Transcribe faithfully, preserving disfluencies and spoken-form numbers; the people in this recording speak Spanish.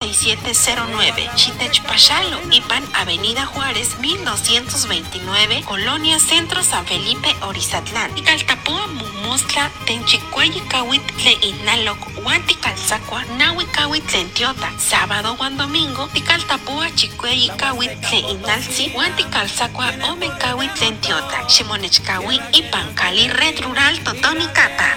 y siete cero nueve, Chitechpachalo, Ipan, Avenida Juárez, mil doscientos veintinueve, Colonia Centro, San Felipe, Orizatlán. Ticaltapúa Mumostla, Tenchicuayicawit, Tle Inaloc, Huanticalzacua, Nahuicawit, Tlentiota. Sábado o domingo, Ticaltapúa, Chicuayicawit, Tle Inalzi, Huanticalzacua, Omecawit, Tlentiota. Ximonechcawi, Ipan, Cali, Red Rural, Totonicata.